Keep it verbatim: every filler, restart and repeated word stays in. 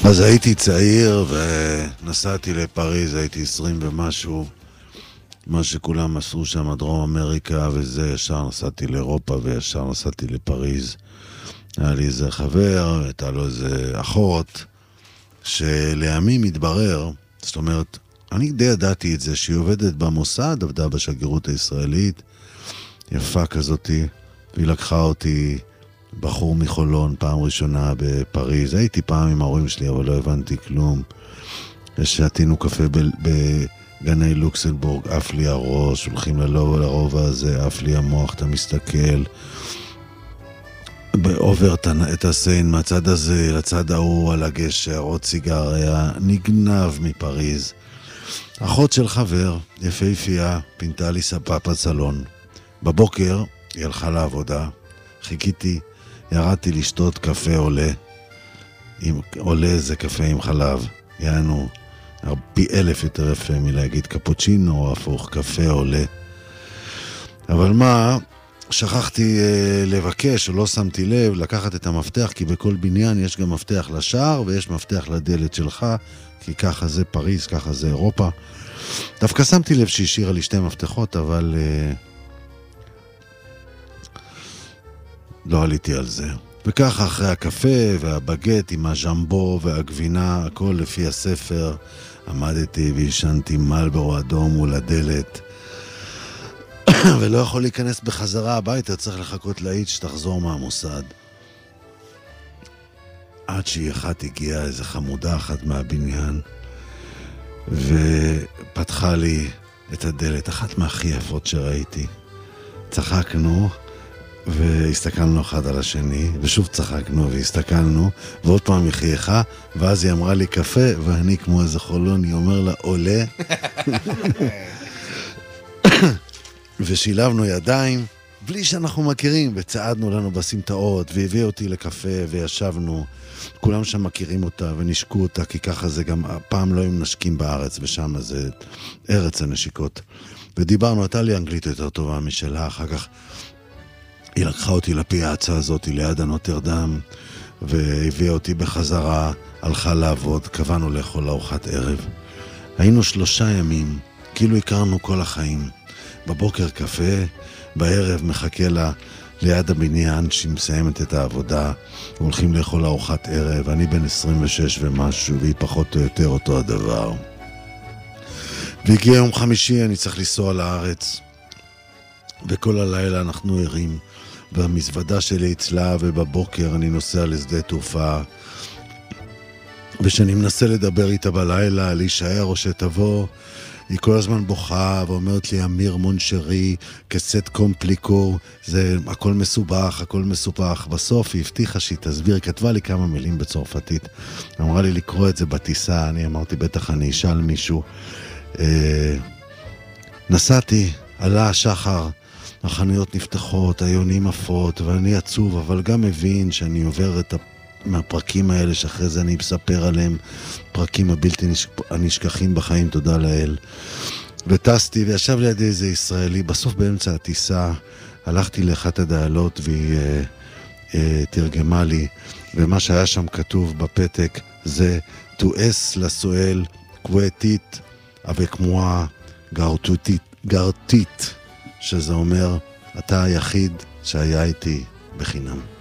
אז הייתי צעיר ונסעתי לפריז, הייתי עשרים ומשהו, מה שכולם עשו שם, דרום אמריקה וזה, ישר נסעתי לאירופה וישר נסעתי לפריז. היה לי איזה חבר, הייתה לו איזה אחות, שלימים התברר, זאת אומרת, אני די ידעתי את זה, שהיא עובדת במוסד, עבדה בשגרירות הישראלית, יפה כזאתי, והיא לקחה אותי, בחור מחולון, פעם ראשונה בפריז. הייתי פעם עם ההורים שלי, אבל לא הבנתי כלום. שתינו קפה בגני לוקסנבורג, אף לי הראש, הולכים לרובע הזה, אף לי המוח, אתה מסתכל, עובר את הסיין מהצד הזה לצד ההוא על הגשר, עוד סיגריה, נגנב מפריז. אחות של חבר, יפהפייה, פינתה לי ספה בסלון. בבוקר היא הלכה לעבודה, חיכיתי, ירדתי לשתות קפה עולה, עם, עולה זה קפה עם חלב, יענו פי אלף יותר יפה מלהגיד קפוצ'ינו או הפוך, קפה עולה. אבל מה, שכחתי אה, לבקש או לא שמתי לב לקחת את המפתח, כי בכל בניין יש גם מפתח לשער ויש מפתח לדלת שלך, כי ככה זה פריז, ככה זה אירופה. דווקא שמתי לב שהשאירה לי שתי מפתחות, אבל אה, לא עליתי על זה. וככה אחרי הקפה והבגט עם הז'מבו והגבינה, הכל לפי הספר, עמדתי וישנתי מלבורו אדום מול הדלת, ולא יכול להיכנס בחזרה הביתה, צריך לחכות לאיץ שתחזור מהמוסד. עד שהיא אחת הגיעה, איזו חמודה אחת מהבניין, ופתחה לי את הדלת, אחת מהכי יפות שראיתי. צחקנו, והסתכלנו אחד על השני, ושוב צחקנו והסתכלנו, ועוד פעם היא חייכה, ואז היא אמרה לי קפה, ואני כמו איזה חולון, היא אומר לה עולה, ושילבנו ידיים, בלי שאנחנו מכירים, וצעדנו לנו בסמטאות, והביא אותי לקפה, וישבנו, כולם שם מכירים אותה, ונשקו אותה, כי ככה זה גם, הפעם לא הם נשקים בארץ, ושם זה ארץ הנשיקות. ודיברנו, הייתה לי אנגלית יותר טובה משלה, אחר כך, היא לקחה אותי לפיאצה הזאת ליד הנוטרדם, והביאה אותי בחזרה, הלכה לעבוד, קבענו לאכול ארוחת ערב. היינו שלושה ימים, כאילו הכרנו כל החיים. בבוקר קפה, בערב מחכה לה ליד הבניין שהיא מסיימת את העבודה, הולכים לאכול ארוחת ערב, אני בן עשרים ושש ומשהו, והיא פחות או יותר אותו הדבר. והגיע יום חמישי, אני צריך לנסוע לארץ, וכל הלילה אנחנו ערים, והמזוודה שלי אצלה, ובבוקר אני נוסע לשדה תעופה, ושאני מנסה לדבר איתה בלילה, להישאר או שתבוא, היא כל הזמן בוכה ואומרת לי, אמיר מונשרי, כסט קומפליקור, זה הכל מסובך, הכל מסובך. בסוף היא הבטיחה שהיא תסביר, היא כתבה לי כמה מילים בצרפתית, אמרה לי לקרוא את זה בטיסה, אני אמרתי, בטח אני אשאל מישהו. אה, נסעתי, עלה השחר, החנויות נפתחות, היונים עפות, ואני עצוב, אבל גם מבין שאני עובר את הפרקים, מהפרקים האלה שאחרי זה אני מספר עליהם, פרקים הבלתי הנשכחים בחיים, תודה לאל. וטסתי וישב לידי איזה ישראלי, בסוף באמצע הטיסה הלכתי לאחת הדיילות והיא אה, אה, תרגמה לי, ומה שהיה שם כתוב בפתק זה tu es la seule quetite avec moi gartite, שזה אומר אתה היחיד שהיה איתי בחינם.